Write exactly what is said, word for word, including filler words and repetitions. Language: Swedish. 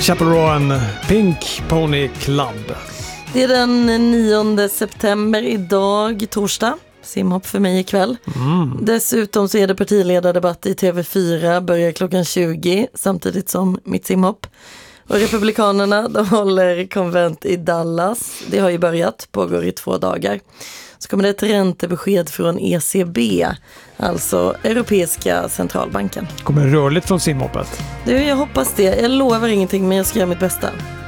Chaperone, Pink Pony Club. Det är den nionde september idag, torsdag. Simhopp för mig ikväll. Mm. Dessutom så är det partiledardebatt i T V fyra, börjar klockan tjugo samtidigt som mitt simhopp. Och Republikanerna, de håller konvent i Dallas. Det har ju börjat, pågår i två dagar. Så kommer det ett räntebesked från E C B, alltså Europeiska centralbanken. Kommer rörligt från simhoppet? Du, jag hoppas det. Jag lovar ingenting, men jag ska göra mitt bästa.